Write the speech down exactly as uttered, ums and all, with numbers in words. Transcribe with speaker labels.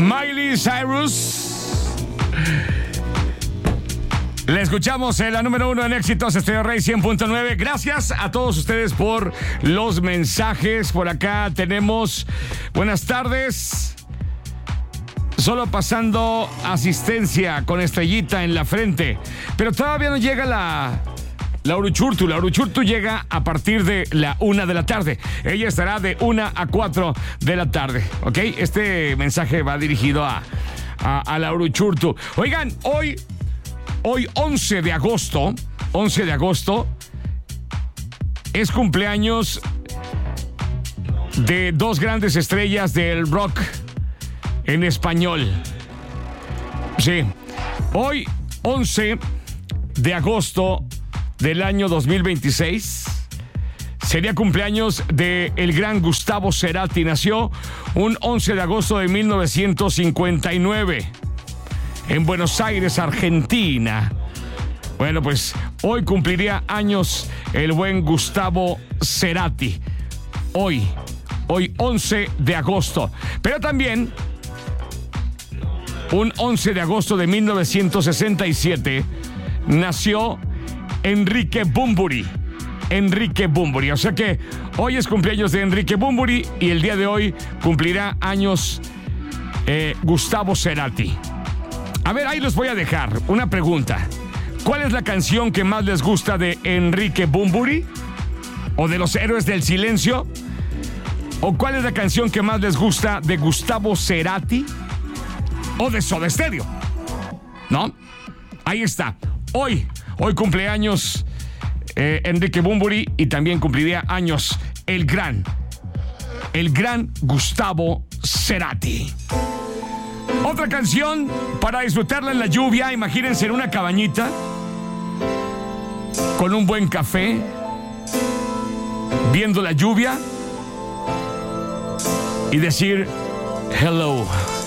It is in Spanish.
Speaker 1: Miley Cyrus. Le escuchamos en la número uno en éxitos, Estéreo Rey cien punto nueve. Gracias a todos ustedes por los mensajes. Por acá tenemos buenas tardes. Solo pasando asistencia con estrellita en la frente. Pero todavía no llega la... La Uruchurtu, la Uruchurtu llega a partir de la una de la tarde. Ella estará de una a cuatro de la tarde, ¿ok? Este mensaje va dirigido a, a, a la Uruchurtu. Oigan, hoy, hoy once de agosto, once de agosto, es cumpleaños de dos grandes estrellas del rock en español. Sí, hoy once de agosto del año dos mil veintiséis sería cumpleaños de el gran Gustavo Cerati. Nació un once de agosto de mil novecientos cincuenta y nueve en Buenos Aires, Argentina. Bueno, pues hoy cumpliría años el buen Gustavo Cerati. Hoy, hoy once de agosto. Pero también un once de agosto de mil novecientos sesenta y siete nació Enrique Bunbury. Enrique Bunbury. O sea que hoy es cumpleaños de Enrique Bunbury y el día de hoy cumplirá años eh, Gustavo Cerati. A ver, ahí los voy a dejar. Una pregunta. ¿Cuál es la canción que más les gusta de Enrique Bunbury? ¿O de los Héroes del Silencio? ¿O cuál es la canción que más les gusta de Gustavo Cerati? ¿O de Soda Stereo? ¿No? Ahí está. Hoy Hoy cumpleaños eh, Enrique Bunbury y también cumpliría años el gran, el gran Gustavo Cerati. Otra canción para disfrutarla en la lluvia. Imagínense en una cabañita con un buen café, viendo la lluvia y decir hello.